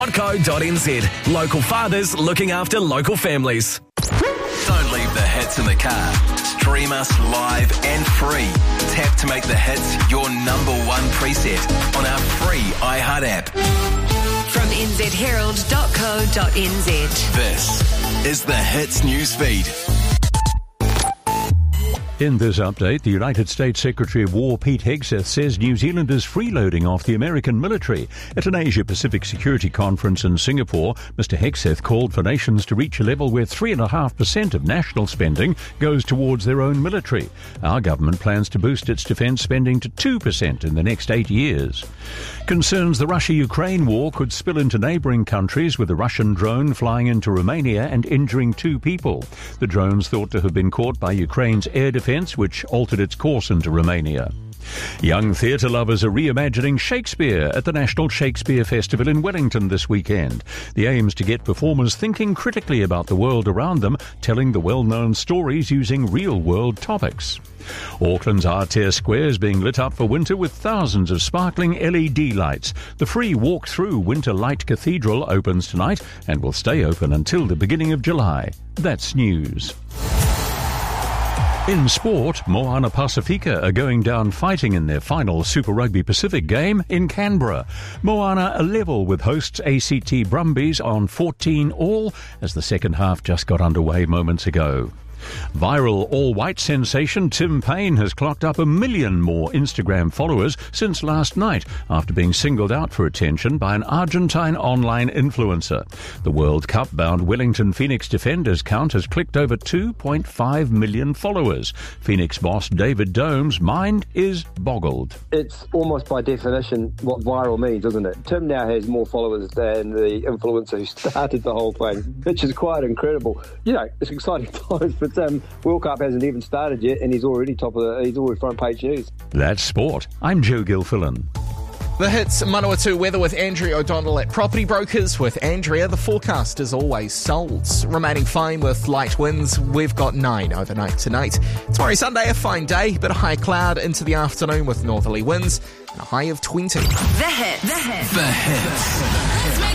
.co.nz. Local fathers looking after local families. Don't leave the hits in the car. Stream us live and free. Tap to make the hits your number one preset on our free iHeart app. From nzherald.co.nz. This is the Hits newsfeed. In this update, the United States Secretary of War Pete Hegseth says New Zealand is freeloading off the American military. At an Asia-Pacific Security Conference in Singapore, Mr Hegseth called for nations to reach a level where 3.5% of national spending goes towards their own military. Our government plans to boost its defence spending to 2% in the next 8 years. Concerns the Russia-Ukraine war could spill into neighbouring countries, with a Russian drone flying into Romania and injuring 2 people. The drone's thought to have been caught by Ukraine's air defence, which altered its course into Romania. Young theatre lovers are reimagining Shakespeare at the National Shakespeare Festival in Wellington this weekend. The aim is to get performers thinking critically about the world around them, telling the well-known stories using real-world topics. Auckland's Arter Square is being lit up for winter with thousands of sparkling LED lights. The free walk-through Winter Light Cathedral opens tonight and will stay open until the beginning of July. That's news. In sport, Moana Pasifika are going down fighting in their final Super Rugby Pacific game in Canberra. Moana are level with hosts ACT Brumbies on 14-all as the second half just got underway moments ago. Viral all-white sensation Tim Payne has clocked up 1 million more Instagram followers since last night after being singled out for attention by an Argentine online influencer. The World Cup-bound Wellington Phoenix defenders count has clicked over 2.5 million followers. Phoenix boss David Dome's mind is boggled. It's almost by definition what viral means, isn't it? Tim now has more followers than the influencer who started the whole thing, which is quite incredible. You know, it's exciting times for Tim. World Cup hasn't even started yet, and he's already he's already front page news. That's sport. I'm Joe Gilfillan. The Hits Manawatu weather with Andrea O'Donnell at Property Brokers. With Andrea, the forecast is always sold. Remaining fine with light winds. We've got 9 overnight tonight. Tomorrow Sunday, a fine day, but a high cloud into the afternoon with northerly winds and a high of 20. The Hits. The Hits.